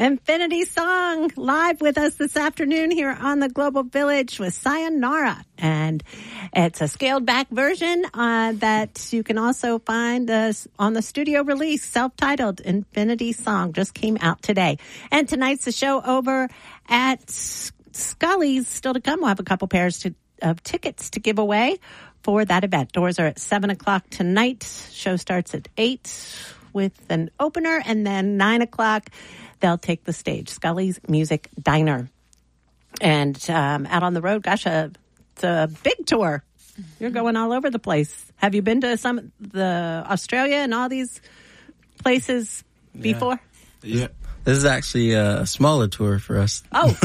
Infinity Song live with us this afternoon here on the Global Village with Sayonara. And it's a scaled back version that you can also find on the studio release, self-titled Infinity Song, just came out today. And tonight's the show over at Scully's. Still to come, we'll have a couple pairs of tickets to give away for that event. Doors are at 7 o'clock tonight. Show starts at 8 with an opener, and then 9 o'clock they'll take the stage. Scully's Music Diner. And out on the road, gosh, it's a big tour. You're going all over the place. Have you been to the Australia and all these places before? Yeah. This is actually a smaller tour for us. Oh,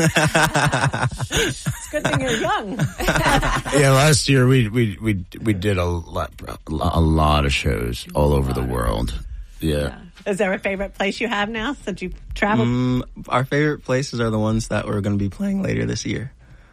it's a good thing you're young. Yeah, last year we did a lot of shows all over the world. Yeah. Is there a favorite place you have now since you've traveled? Our favorite places are the ones that we're going to be playing later this year.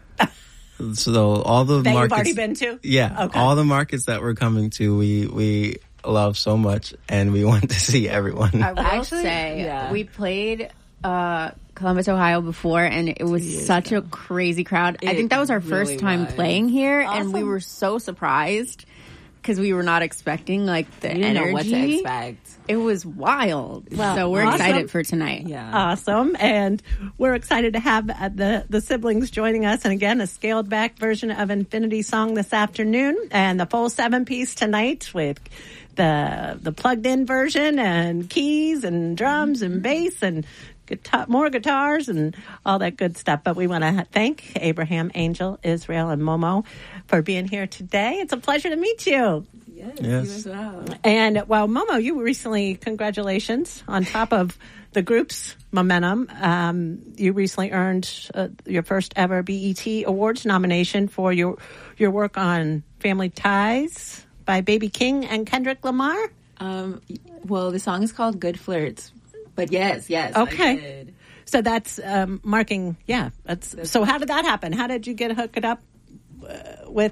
So all the that markets you've already been to? Yeah, okay. All the markets that we're coming to, we love so much, and we want to see everyone. I will say, we played Columbus, Ohio before, and it was such a crazy crowd. I think that was our first time playing here, and we were so surprised because we were not expecting like the energy. Know what to expect. It was wild. Well, so we're excited for tonight. Yeah. Awesome. And we're excited to have the siblings joining us. And again, a scaled back version of Infinity Song this afternoon, and the full 7-piece tonight with the plugged in version and keys and drums and bass and more guitars and all that good stuff. But we want to thank Abraham, Angel, Israel, and Momo for being here today. It's a pleasure to meet you. Yes. You as well. And, well, Momo, you recently, congratulations, on top of the group's momentum, you recently earned your first ever BET Awards nomination for your work on Family Ties by Baby King and Kendrick Lamar. Well, the song is called Good Flirts. But yes. Okay. I did. So that's marking, so how did that happen? How did you get hooked up with,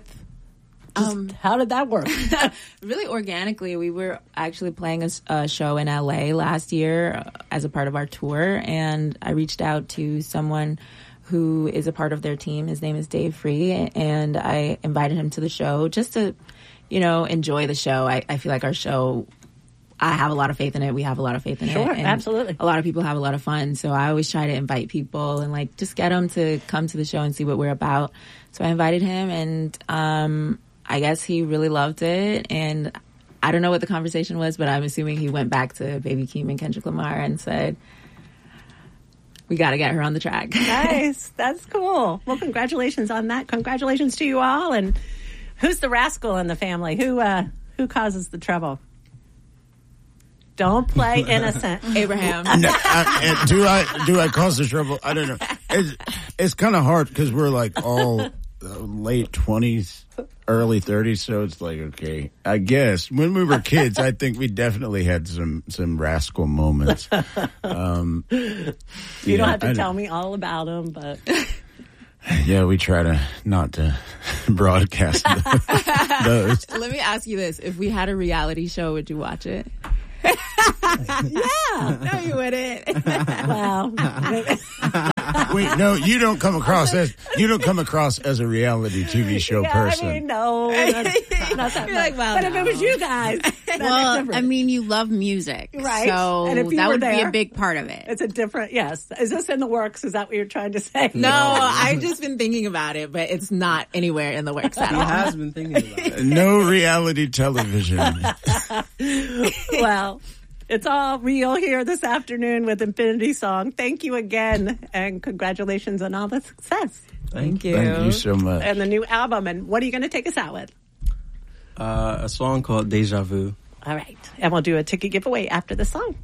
how did that work? Really organically, we were actually playing a show in LA last year as a part of our tour, and I reached out to someone who is a part of their team. His name is Dave Free, and I invited him to the show just to, enjoy the show. I feel like our show, I have a lot of faith in it. We have a lot of faith in it. Sure, and absolutely. A lot of people have a lot of fun. So I always try to invite people and just get them to come to the show and see what we're about. So I invited him, and I guess he really loved it. And I don't know what the conversation was, but I'm assuming he went back to Baby Keem and Kendrick Lamar and said, we got to get her on the track. Nice. That's cool. Well, congratulations on that. Congratulations to you all. And who's the rascal in the family? Who causes the trouble? Don't play innocent. Abraham. No, do I cause the trouble? I don't know. It's kind of hard because we're like all late 20s, early 30s, so it's like, okay, I guess when we were kids, I think we definitely had some rascal moments. You don't have to tell me all about them, but yeah, we try not to broadcast those. Let me ask you this: if we had a reality show, would you watch it? Yeah. No, you wouldn't. Well, wait, no, you don't come across as a reality TV show person. I mean, no, not that You're much. like, well, but if it was you guys, Well, I mean, you love music, right? So and if you that were would there, be a big part of it. It's a different, yes. Is this in the works? Is that what you're trying to say? No, I've just been thinking about it, but it's not anywhere in the works at He all. has been thinking about it. No reality television. Well, it's all real here this afternoon with Infinity Song. Thank you again, and congratulations on all the success. Thank you. Thank you so much. And the new album. And what are you going to take us out with? A song called Deja Vu. All right. And we'll do a ticket giveaway after the song.